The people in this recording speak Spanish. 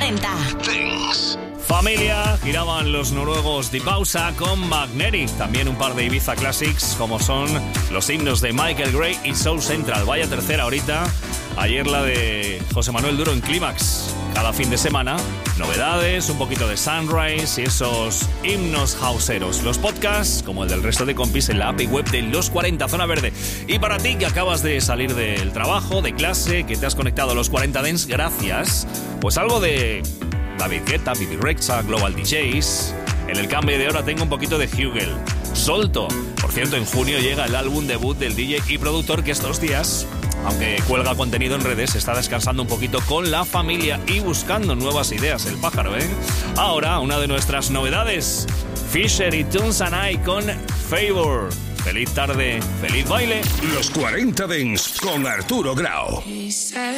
40. Dance. Familia, giraban los noruegos de Pausa con Magnetic. También un par de Ibiza Classics, como son los himnos de Michael Gray y Soul Central. Vaya tercera ahorita. Ayer la de José Manuel Duro en Clímax. Cada fin de semana, novedades, un poquito de Sunrise y esos himnos houseeros. Los podcasts, como el del resto de compis, en la API web de Los 40 Zona Verde. Y para ti que acabas de salir del trabajo, de clase, que te has conectado a Los 40 Dance, gracias. Pues algo de David Guetta, Bibi Rexha, Global DJs. En el cambio de hora tengo un poquito de Hugel. Solto. Por cierto, en junio llega el álbum debut del DJ y productor que estos días, aunque cuelga contenido en redes, está descansando un poquito con la familia y buscando nuevas ideas, el pájaro, ¿eh? Ahora, una de nuestras novedades, Fisher y Tunes and I con Favor. Feliz tarde, feliz baile. Los 40 Dance con Arturo Grau.